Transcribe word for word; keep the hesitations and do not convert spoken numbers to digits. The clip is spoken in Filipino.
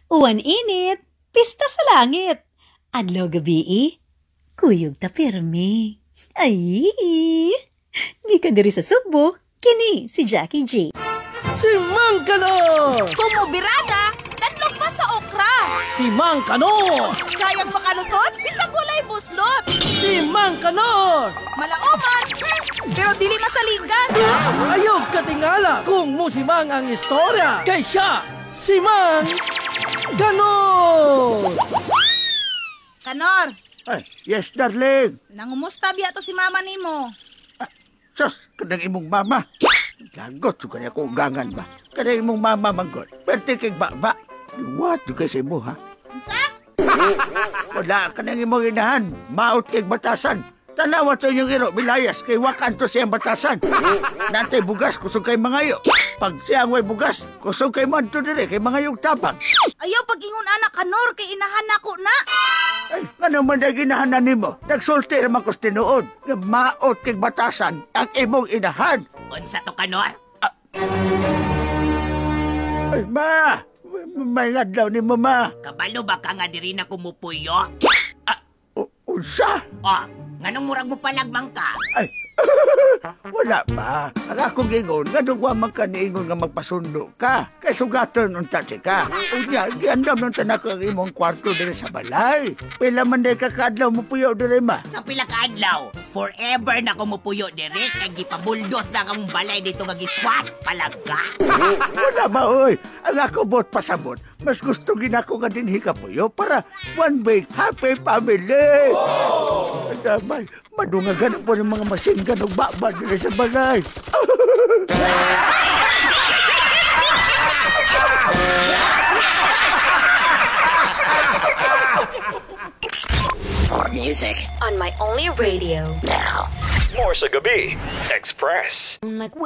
Uwan init, pista sa langit. Adlaw gabi, kuyog ta pirmi. Ay, di ka diri sa Sugbo, kini si Jackie J. Si Mang Kanor! Kumubirada, tanlog pa sa okra. Si Mang Kanor! Kayang makalusot, bisag walay buslot. Si Mang Kanor! Malaoman, hmm, pero dili masaligan. Ayog katingala kung musimang ang istorya. Kay siya, si Mang Kanor! Kanor, Ay, yes, darling. nangumusta biya to si mama nimo. Sos, kanang imong mama. Lagot, so kanya ko ugangan ba? Kanang imong mama, manggot. Pwerte kay baba. What, yung kasi mo, ha? Unsa? Wala ka nang imong inahan. Maot kay batasan. Tanawa to yung iro, bilayas, kay wakan to siyang batasan. Natay bugas, kusog kay mangayo. Pag siyang way bugas, kusog kay manto dire, kay mangayong tabang. Ayaw pag-ingon anak Kanor, kay inahan ako na. Ay, ano man na ginahanan nimo? Nagsulti naman ko tinuod. Nga maot kay batasan ang imong inahan. Unsa to Kanor? Ay, ma! May ngadlaw ni mama. Kabalo ba ka nga diri na kumupuyo? U- Unsa? O, nganong murag mo palagmang ka? Ay, wala pa. Ang akong gingon, ganun wa man ka niingon nga magpasundo ka. Kay sugaton unta si ka. Unya, giandam nung tanak ang imong kwarto diri sa balay. Pila man day kakadlaw mo puyo diri ma. Sa pila ka adlaw, forever na kumupuyo diri kay gipabuldos na kamong balay dito nga giswat palagka. Wala ba, oy? Ang ako bot pasabot. Mas gusto ginako nga dinhi ka puyo para one big happy family. Oh! Damay, madungagan po ng mga masinggan o baba diri sa balay. More music on my only radio. now. More sa gabi. Express. Like